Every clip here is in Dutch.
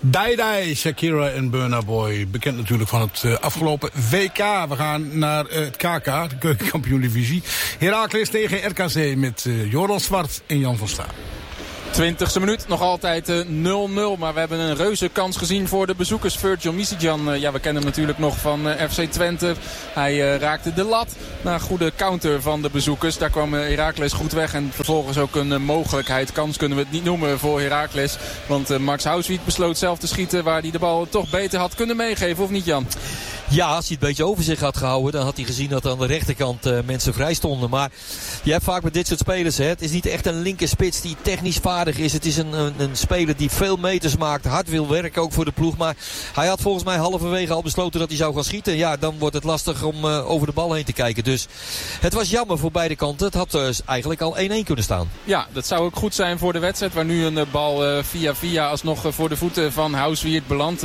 Dai, Shakira en Burna Boy. Bekend natuurlijk van het afgelopen WK. We gaan naar het KK, de keukenkampioen-divisie. Heracles tegen RKC met Joran Zwart en Jan van Staan. 20e minuut, nog altijd 0-0. Maar we hebben een reuze kans gezien voor de bezoekers. Virgil Misijan, we kennen hem natuurlijk nog van FC Twente. Hij raakte de lat na een goede counter van de bezoekers. Daar kwam Heracles goed weg. En vervolgens ook een mogelijkheid. Kans kunnen we het niet noemen voor Heracles. Want Max Houswiet besloot zelf te schieten waar hij de bal toch beter had kunnen meegeven. Of niet, Jan? Ja, als hij het een beetje over zich had gehouden, dan had hij gezien dat aan de rechterkant mensen vrij stonden. Maar je hebt vaak met dit soort spelers, het is niet echt een linkerspits die technisch vaardig is. Het is een speler die veel meters maakt, hard wil werken ook voor de ploeg. Maar hij had volgens mij halverwege al besloten dat hij zou gaan schieten. Ja, dan wordt het lastig om over de bal heen te kijken. Dus het was jammer voor beide kanten. Het had dus eigenlijk al 1-1 kunnen staan. Ja, dat zou ook goed zijn voor de wedstrijd. Waar nu een bal via alsnog voor de voeten van Houswiet belandt.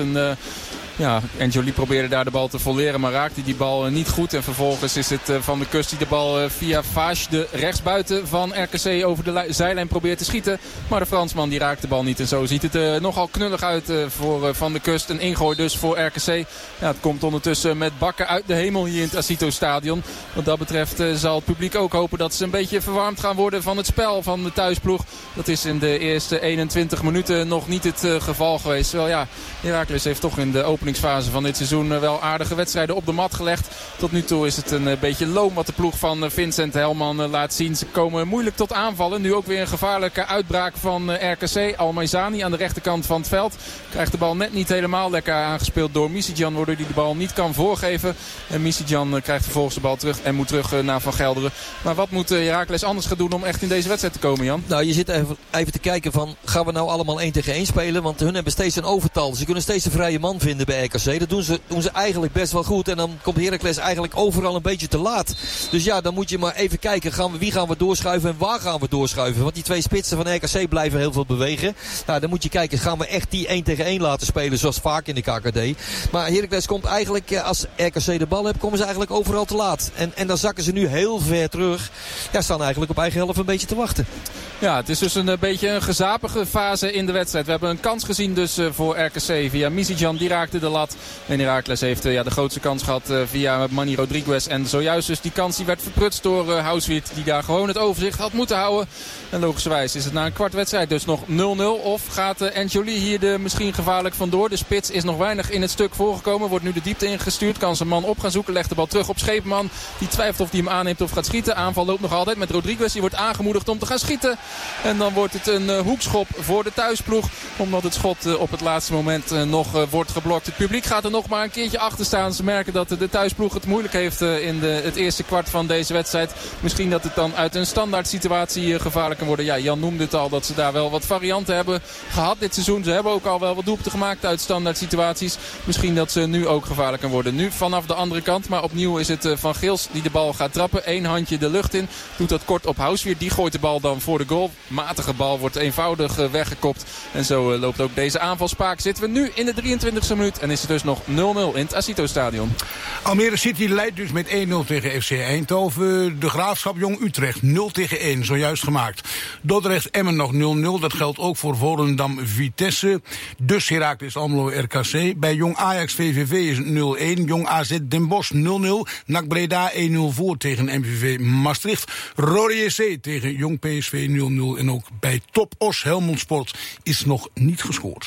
En Jolie probeerde daar de bal te volleren, maar raakte die bal niet goed. En vervolgens is het Van der Kust die de bal via Vaas, de rechtsbuiten van RKC, over de zijlijn probeert te schieten. Maar de Fransman die raakt de bal niet. En zo ziet het nogal knullig uit voor Van der Kust. Een ingooi dus voor RKC. Ja, het komt ondertussen met bakken uit de hemel hier in het Acito Stadion. Wat dat betreft zal het publiek ook hopen dat ze een beetje verwarmd gaan worden van het spel van de thuisploeg. Dat is in de eerste 21 minuten nog niet het geval geweest. Wel ja, Heracles heeft toch in de openingsfase van dit seizoen wel aardige wedstrijden op de mat gelegd. Tot nu toe is het een beetje loom wat de ploeg van Vincent Helman laat zien. Ze komen moeilijk tot aanvallen. Nu ook weer een gevaarlijke uitbraak van RKC. Almeizani aan de rechterkant van het veld. Krijgt de bal net niet helemaal lekker aangespeeld door Misijan, waardoor hij de bal niet kan voorgeven. En Misijan krijgt vervolgens de bal terug en moet terug naar Van Gelderen. Maar wat moet Heracles anders gaan doen om echt in deze wedstrijd te komen, Jan? Nou, je zit even te kijken van, gaan we nou allemaal 1 tegen 1 spelen? Want hun hebben steeds een overtal. Ze kunnen steeds een vrije man vinden bij RKC. Dat doen ze eigenlijk best wel goed. En dan komt Heracles eigenlijk overal een beetje te laat. Dus ja, dan moet je maar even kijken. Wie gaan we doorschuiven en waar gaan we doorschuiven? Want die 2 spitsen van RKC blijven heel veel bewegen. Nou, dan moet je kijken. Gaan we echt die 1 tegen 1 laten spelen? Zoals vaak in de KKD. Maar Heracles komt eigenlijk, als RKC de bal heeft, komen ze eigenlijk overal te laat. En dan zakken ze nu heel ver terug. Ja, staan eigenlijk op eigen helft een beetje te wachten. Ja, het is dus een beetje een gezapige fase in de wedstrijd. We hebben een kans gezien dus voor RKC via Misijan. Die raakte de lat. En Heracles heeft de grootste kans gehad via Manny Rodriguez. En zojuist dus die kans die werd verprutst door Houswiet. Die daar gewoon het overzicht had moeten houden. En logischerwijs is het na een kwart wedstrijd dus nog 0-0. Of gaat Enjoli hier er misschien gevaarlijk vandoor. De spits is nog weinig in het stuk voorgekomen. Wordt nu de diepte ingestuurd. Kan zijn man op gaan zoeken. Legt de bal terug op Scheepman. Die twijfelt of hij hem aanneemt of gaat schieten. Aanval loopt nog altijd met Rodriguez. Die wordt aangemoedigd om te gaan schieten. En dan wordt het een hoekschop voor de thuisploeg. Omdat het schot op het laatste moment nog wordt geblokt. Het publiek gaat er nog maar een keertje achter staan. Ze merken dat de thuisploeg het moeilijk heeft in het eerste kwart van deze wedstrijd. Misschien dat het dan uit een standaard situatie gevaarlijk kan worden. Ja, Jan noemde het al dat ze daar wel wat varianten hebben gehad dit seizoen. Ze hebben ook al wel wat doelpunten gemaakt uit standaard situaties. Misschien dat ze nu ook gevaarlijk kan worden. Nu vanaf de andere kant. Maar opnieuw is het Van Gils die de bal gaat trappen. 1 handje de lucht in. Doet dat kort op Houswier. Die gooit de bal dan voor de goal. Matige bal wordt eenvoudig weggekopt. En zo loopt ook deze aanvalspaak. Zitten we nu in de 23e minuut. En is het dus nog 0-0 in het Acito Stadion. Almere City leidt dus met 1-0 tegen FC Eindhoven. De Graafschap Jong Utrecht 0 tegen 1. Zojuist gemaakt. Dordrecht Emmen nog 0-0. Dat geldt ook voor Volendam Vitesse. Dus Heracles Almelo RKC. Bij Jong Ajax VVV is het 0-1. Jong AZ Den Bosch 0-0. NAC Breda 1-0 voor tegen MVV Maastricht. Rode JC tegen Jong PSV 0-0. En ook bij Top Os Helmond Sport is nog niet gescoord.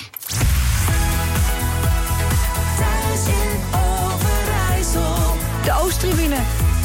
Thuis in Overijssel. De Oosttribune.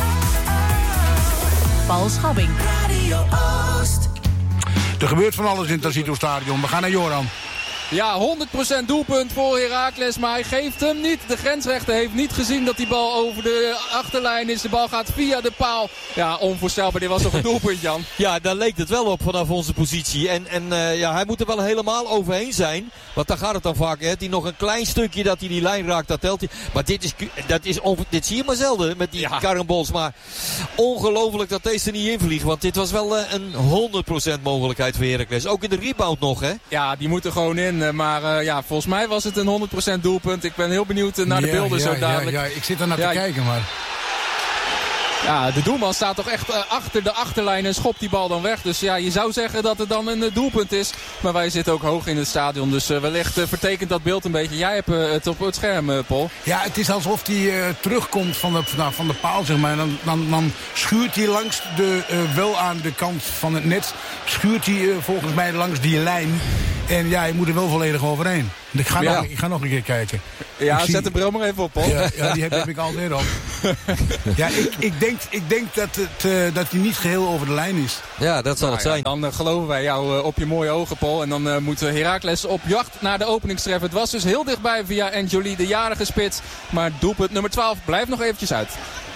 Paul Schabbing. Radio Oost. Er gebeurt van alles in het Acito Stadion. We gaan naar Joran. Ja, 100% doelpunt voor Heracles, maar hij geeft hem niet. De grensrechter heeft niet gezien dat die bal over de achterlijn is. De bal gaat via de paal. Ja, onvoorstelbaar. Dit was toch een doelpunt, Jan? Ja, daar leek het wel op vanaf onze positie. En hij moet er wel helemaal overheen zijn. Want daar gaat het dan vaak. Hè. Die nog een klein stukje dat hij die lijn raakt, dat telt hij. Maar dit zie je maar zelden met die karrenbols. Maar ongelooflijk dat deze er niet invliegt. Want dit was wel een 100% mogelijkheid voor Heracles. Ook in de rebound nog, hè? Ja, die moet er gewoon in. Maar volgens mij was het een 100% doelpunt. Ik ben heel benieuwd naar de beelden zo dadelijk. Ja, ik zit er naar te kijken, maar... Ja, de doelman staat toch echt achter de achterlijn en schopt die bal dan weg. Dus ja, je zou zeggen dat het dan een doelpunt is. Maar wij zitten ook hoog in het stadion. Dus wellicht vertekent dat beeld een beetje. Jij hebt het op het scherm, Paul. Ja, het is alsof hij terugkomt van de paal, zeg maar. Dan schuurt hij langs wel aan de kant van het net. Schuurt hij volgens mij langs die lijn. En ja, je moet er wel volledig overheen. Ik ga nog een keer kijken. Ja, zet de bril maar even op, Paul. Ja, die heb ik altijd op. Ja, ik denk dat hij niet geheel over de lijn is. Ja, dat zal het zijn. Dan geloven wij jou op je mooie ogen, Paul. En dan moet Heracles op jacht naar de openingstreffer. Het was dus heel dichtbij via N'Joli, de jarige spits. Maar doelpunt nummer 12 blijft nog eventjes uit.